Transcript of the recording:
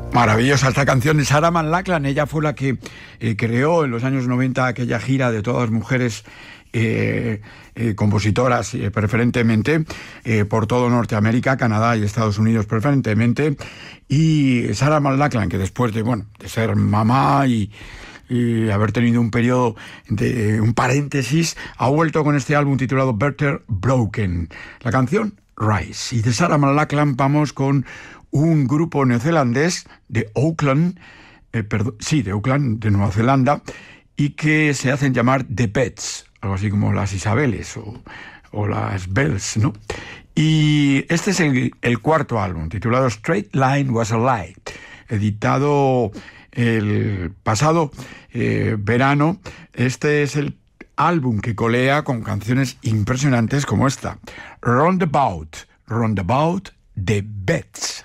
Maravillosa esta canción de Sarah McLachlan. Ella fue la que creó en los años 90 aquella gira de todas mujeres compositoras, preferentemente por todo Norteamérica, Canadá y Estados Unidos preferentemente. Y Sarah McLachlan, que después de ser mamá y haber tenido un periodo de un paréntesis, ha vuelto con este álbum titulado Better Broken. La canción Rise. Y de Sarah McLachlan vamos con un grupo neozelandés de Auckland, de Auckland, de Nueva Zelanda, y que se hacen llamar The Bets, algo así como las Isabeles o las Bells, ¿no? Y este es el cuarto álbum, titulado Straight Line Was a Lie, editado el pasado verano. Este es el álbum que colea con canciones impresionantes como esta, Roundabout, The Bets.